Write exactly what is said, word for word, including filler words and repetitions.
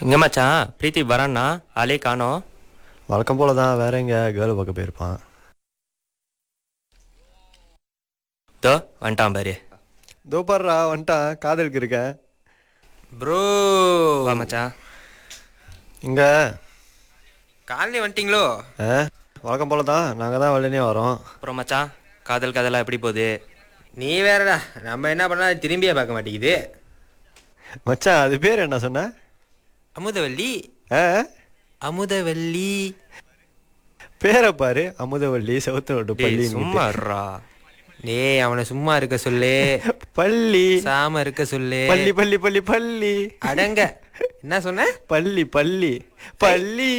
எங்க மச்சான் பிரீத்தி வரான்னா ஆளே காணோம். வழக்கம் போல தான். வேற எங்க கேர்ள் பார்க்க போயிருப்பான். தோ வந்துட்டான் பாரு. தோப்பாடுறா வந்துட்டான். காதலுக்கு இருக்க ப்ரோ. வா மச்சான். இங்க காலையில் வந்துட்டீங்களோ? ஆ வழக்கம் போல தான். நாங்கள் தான் வெள்ளனே வரோம். அப்புறம் மச்சான் காதல் கதெல்லாம் எப்படி போகுது? நீ வேறடா, நம்ம என்ன பண்ணா திரும்பியே பார்க்க மாட்டேங்குது. மச்சான் அது பேர் என்ன சொன்ன? அமுதவல்லி. ஆ அமுதவல்லி. பேரை பாரு. அமுதவள்ளி செவுத்து விட்டு டேய் பள்ளி சும்மா இருடா. டேய் அவனை சும்மா இருக்க சொல்லு. பள்ளி சாம இருக்க சொல்லு. பள்ளி பள்ளி பள்ளி பள்ளி அடங்க. என்ன சொன்ன? பள்ளி பள்ளி பள்ளி